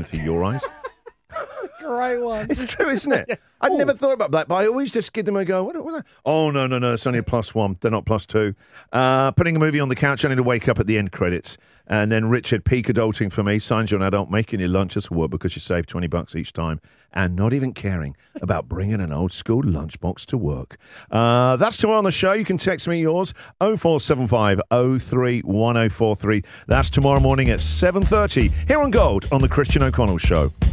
sympathy, your eyes. Great one. It's true, isn't it? I'd never thought about that, but I always just give them a go. What? Oh, no, it's only a +1. They're not +2. Putting a movie on the couch, only to wake up at the end credits. And then Richard, peak adulting for me, signs you an adult, making your lunch as work because you save $20 each time and not even caring about bringing an old school lunchbox to work. That's tomorrow on the show. You can text me yours, 0475 031043. That's tomorrow morning at 7:30 here on Gold on the Christian O'Connell Show.